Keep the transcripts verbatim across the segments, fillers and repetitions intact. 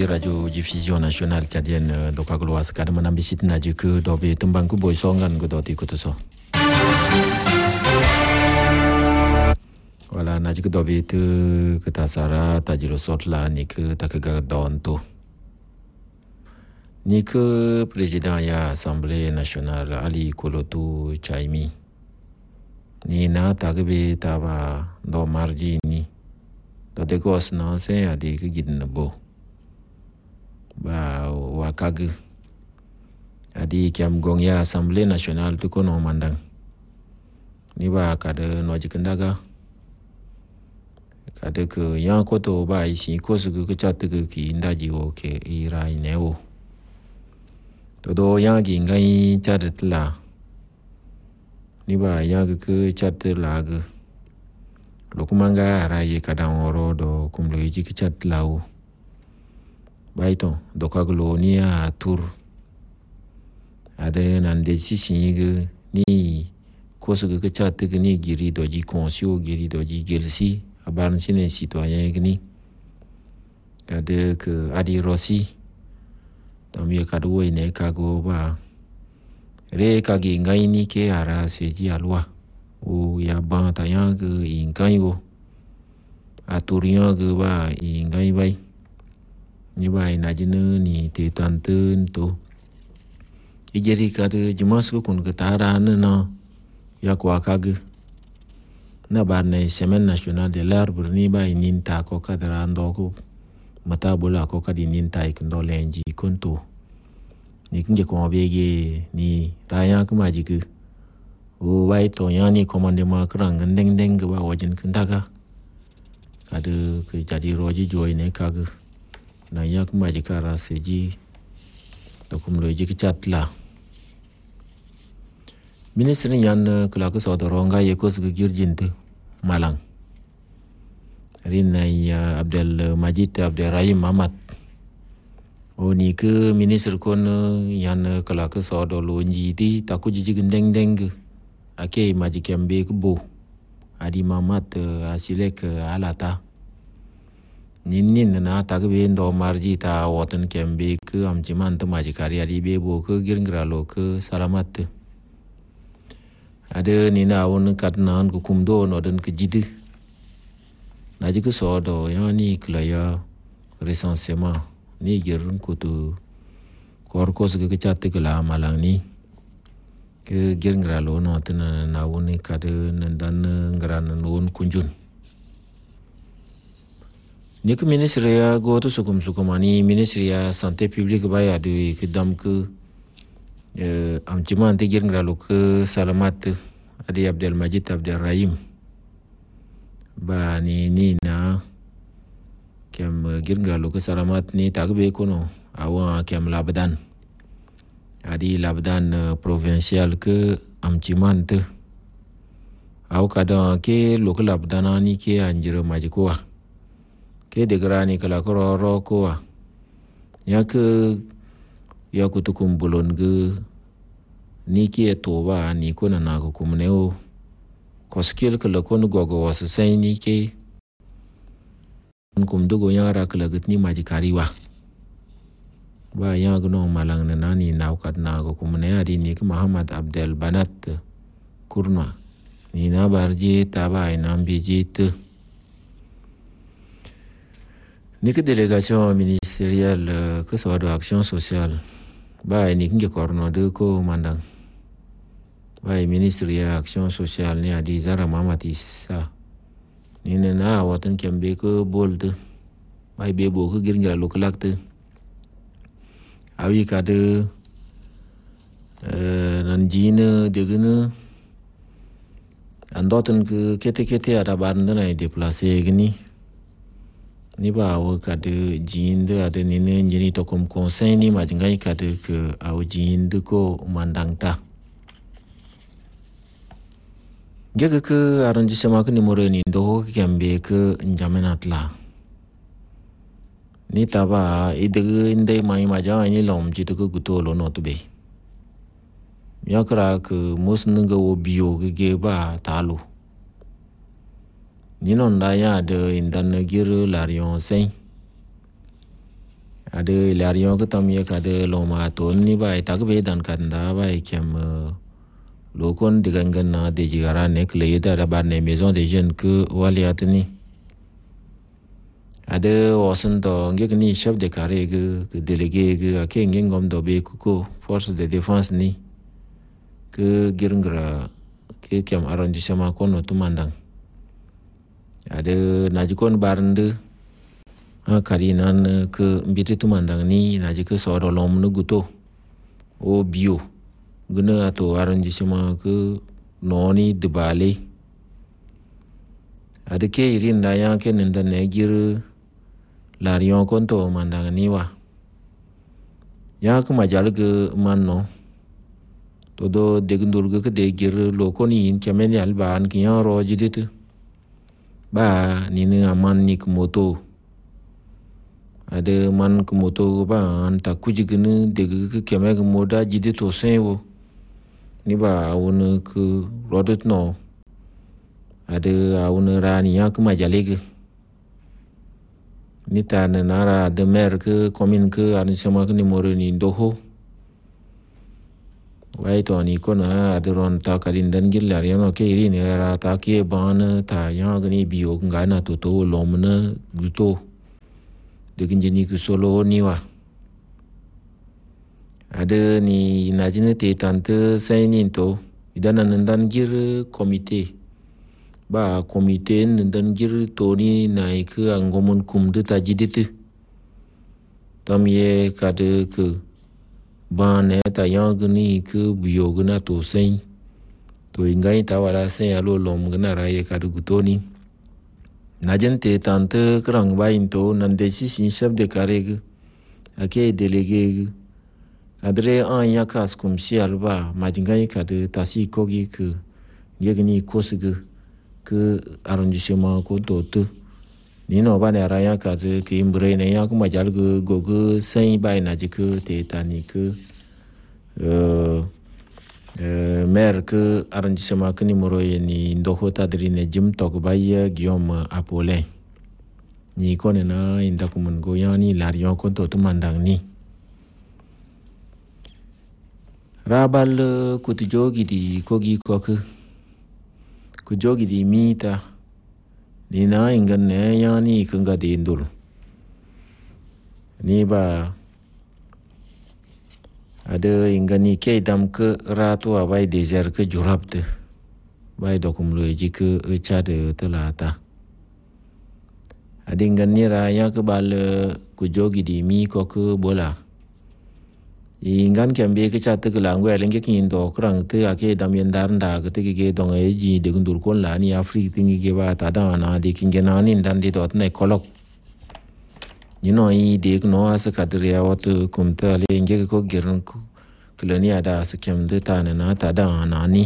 di Radio Diffusion Nationale Tchadienne do kagloas kada manambisit na juku do be tumbang ku boy songan ku do ti ku so. Wala na juku do be tu ketasara tajiro sotla ni ke takaga don tu. Ni ke Presiden ya Assemblée Nationale Ali Kolotu Chaimi. Ni na tagbe taba do marji ni. Do de gos na se adi ke gidna bo. Ba wakag adi kiam gong ya Assemblée Nationale tu kono mandang. Ni ba kada no jikendaga. Kada ke yang koto ba isi kosu ke chat ke ki ndaji o ke ira ineo. Todo yang gi ngai chat la. Ni ba yang ke chat la ge. Lokumanga raye kadang oro do kumlo iji ke chat lau. Baito do kaglo ni a tur. Ada nan desisi ge ni kosu ke chat ke ni giri doji konsio giri doji gelsi abarn sine citoyen ge ni. Ada ke adi rosi. Tamye kadwo ine kago ba. Re kagi ngai ni ke ara seji alwa. O ya ba ta yang ke ingai go. Aturian ge ba ingai bai. Ni bai na jine ni te tantun to. Ijeri kade jemas ko kun ketara na ya kwa kage. Na bar na Semaine Nationale de l'Arbre ni bai ninta ko kadara ndoko. Mata bola ko kadi ninta ikndo lenji konto. Ni kinje ko bege ni raya kuma jiku. O bai to yani komande ma krang ndeng ndeng ba wajin kindaga. Kade ke jadi roji joy ne kage. Na yak majikara seji tokum loji kecatla. Ministeri yan kelak saudarongga yekos gegirjin tu Malang. Rina ya Abdel Majid Abdel Rahim Ahmad. O ni ke minister kon yan kelak saudalonji ti taku jiji gendeng deng. Ake majikambe ke bo. Adi Mamat asilek alata. Nin na tagbe ndo marji ta wotan kembe ke amciman ta majikari adi bebo ke girngralo ke salamat. Ada nina awon katnan ku kumdo no dan ke jide. Naji ke sodo yani klaya recensement ni girun ku tu korkos ke kecate ke la Malang ni. Ke girngralo no tan na awon kade nandan ngran non kunjun. Ni ke ministeri ya go tu sukum sukumani ministeri ya santé publique ba ya de kedam ke eh, amciman te giring lalu ke salamat adi Abdel Majid Abdel Rahim ba ni ni na kem giring lalu ke salamat ni tak be kono awa kem labdan adi labdan uh, provincial ke amciman te aw kada ke lokal labdan ni ke anjira majikoa ke degrani kala koro roko wa ya ke ya kutukum bulon ge ni ke to ba ni ko na na ko kumneo ko skill kala ko no gogo wasu sai ni ke kum dugo ya ra kala git ni majikari wa ba ya gno Malang na nani na kat na ko kumne ari ni ke Muhammad Abdel Banat kurna ni na barji taba ina bijit. Ni ke délégation ministérielle euh, que soit de action sociale ba ni kinge korno de ko mandang ba ministre ya action sociale ni adi Zara Mamat Issa ni ne na watan kembe ko bold ba be bo ko girngira lokalakte awi ka de euh, nan jine de gene andoten ke kete kete ada bandana déplacer gni ni ba awo kade jinde ada nene njeni tokom conseil ni majingai kade ke awo jinde ko mandang ta. Gege ke arrondissement ke nimore ni ndo kembe ke njamenat la. Ni taba idege inde mai maja ni lom jitu ke gutolo no tube. Yakra ke musnga wo bio ge ba talo. Ni non da ya de indan giru larion sein. Ada larion ke tam ye kada loma ton ni ba ita ke bedan kanda ba kem lokon digangan na de jigara ne kle da da bar ne maison des jeunes que waliat ni. Ada wasan to ngek ni chef de carré ke ke délégué ke ke ngengom do be ko force de défense ni ke giringra ke kem arrondissement kono tumandang. Ada najikon barnde kari nan ke mbiti tumandang ni naji ke soro lom nu guto o bio guna ato arrondissement ke noni debale. Ada ke irin da yang ke nenda negir larion konto mandang ni wa ya ke majal ke manno todo degundur ke degir lokoni in kemen alban ki yan ro jidit ba ni ne aman ni moto. Ada man ke moto ba anta kujigene deg ke kemek moda jidit to sewo ni ba awun ke rodot no. Ada awun rani ya ke majalege ni ta nara de mer ke commune ke arrondissement ke numero ni doho wai to ni kona adron ta kalin dan gillar yano ke iri ne ra ta ke ban ta ya gni biyo ngana to to lomna guto de ginjini ku solo ni wa. Ada ni najine te tante sai ni to idana nandan gir komite ba komite nandan gir to ni nai ke angomon kumde tajidit tam ye kade ke ban ne ta yang gni ke biyo gna to sai to ingai ta wala sai alo lom gna ra ye kade gutoni najen te tante krang ba into nan de si sin chef de carré ke ake délégué adre an yakas kum si alba majingai kade tasi kogi ke yegni kosge ke arrondissement ko dote ni no ba ne raya kade ke imbre ne ya kuma jal ge goge sai ba na ji ke te tani ke euh euh maire ke arrondissement ke numero ni ndoho tadri ne jim tok ba ya Guillaume Apollin ni kone na inda kumun go yani larion ko to mandang ni rabal kutu jogi di kogi koke ku jogi di mita ni na ingan ne yani kunga di indur ni ba ada ingan ni ke dam ke ratu abai desert ke jurabte bai dokum loji ke echade telata ada ingan ni raya ke bal ku jogi di mi koke bola ingan kembe ke chat ke langwe lenge kin do krang te ake dam yendar nda ke te ke dong e ji de gundur kon la ni afrik tingi ke ba ta da na de kin gena nin dan de dot ne kolok ni no i de no as ka de ya wat kum ta le nge ko gerun ko klani ada as kem de ta na ta da na ni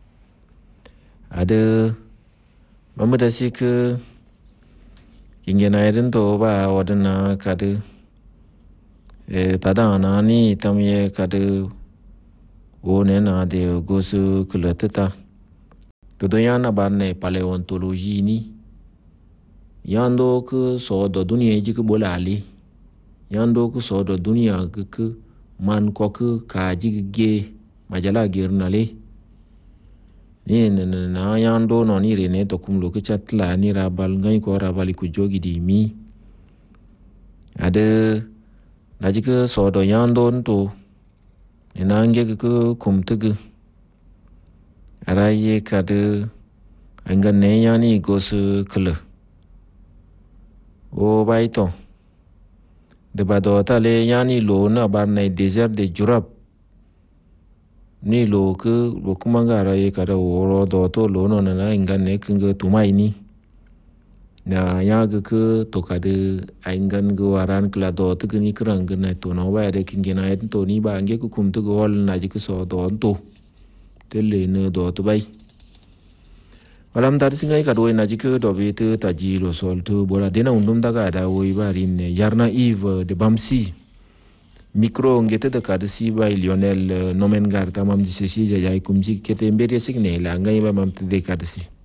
ada mamada si ke ingena eden to ba wadana ka de e tada na ni tamye kade one na de gosu kulatata to yana barne paleontologie ni yando ku so do dunia ji ku bolali yando ku so do dunia ku man ko ku ka ji ge majala girnale ni na yando no ni rene to kum lo ku chatla ni rabal ngai ko rabali ku jogi di mi ada najike sodo yandon to ninange ke kumtugu araye kade anga ne yani gosu kle o baito de bado tale yani lo na barne desert de jurab ni lo ke lo kumanga araye kade oro do to lo no na anga ne kinga tumai ni na yaga ke to kade aingan go waran kla do to ni krang na to no ba de kin gena et to ni ba nge ku kum to gol na ji ku so do to tele ne do to bai walam dar singai ka do na ji ku do be te ta ji lo sol to bora de na undum daga da wo ba rin ne yarna Yves de Bamsi micro ngete de kade si ba Lionel Nomengar tamam ji se si ja kum ji kete mbere signe la ngai ba mam te de kade si